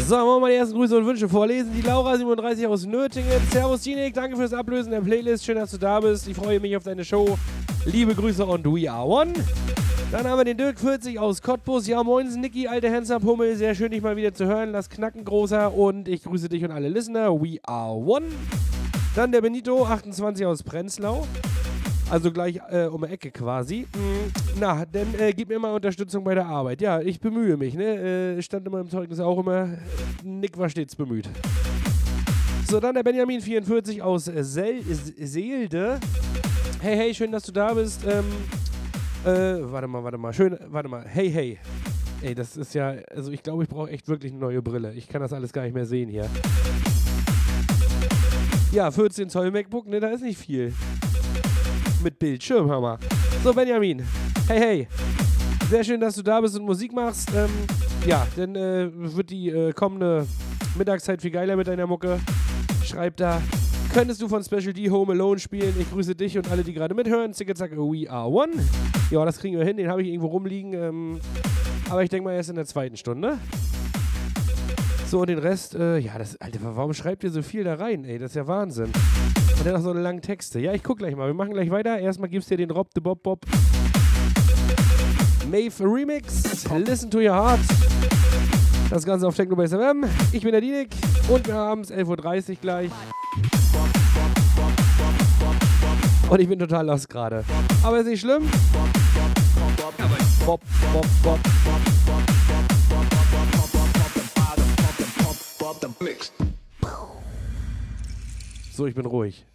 So, wollen wir mal die ersten Grüße und Wünsche vorlesen. Die Laura37 aus Nürtingen. Servus Tinik, danke fürs Ablösen der Playlist. Schön, dass du da bist. Ich freue mich auf deine Show. Liebe Grüße und We Are One. Dann haben wir den Dirk40 aus Cottbus. Ja, moinsen, Niki, alte Handsome-Hummel. Sehr schön, dich mal wieder zu hören. Lass knacken, Großer. Und ich grüße dich und alle Listener. We Are One. Dann der Benito28 aus Prenzlau. Also gleich um die Ecke quasi. Na, dann gib mir mal Unterstützung bei der Arbeit. Ja, ich bemühe mich, ne? Stand immer im Zeugnis auch immer, Nick war stets bemüht. So, dann der Benjamin44 aus Seelde. Hey, hey, schön, dass du da bist. Warte mal. Hey, hey. Ey, das ist ja, also ich glaube, ich brauche echt wirklich eine neue Brille. Ich kann das alles gar nicht mehr sehen hier. Ja, 14 Zoll MacBook, ne, da ist nicht viel. Mit Bildschirm, hör mal. So, Benjamin. Hey, hey. Sehr schön, dass du da bist und Musik machst. Ja, dann wird die kommende Mittagszeit viel geiler mit deiner Mucke. Schreib da. Könntest du von Special D Home Alone spielen? Ich grüße dich und alle, die gerade mithören. Zicke, zack, We Are One. Ja, das kriegen wir hin. Den habe ich irgendwo rumliegen. Aber ich denke mal erst in der zweiten Stunde. So, und den Rest, ja, das, Alter, warum schreibt ihr so viel da rein, ey? Das ist ja Wahnsinn. Und dann noch so eine lange Texte. Ja, ich guck gleich mal. Wir machen gleich weiter. Erstmal gibst du dir den Rob the Bob Bob Maeve Remix. Listen to your heart. Das Ganze auf Technobase FM. Ich bin der Dienik und wir haben es 11.30 Uhr gleich. Und ich bin total lost gerade. Aber ist nicht schlimm. Bob, Bob, Bob. So, ich bin ruhig.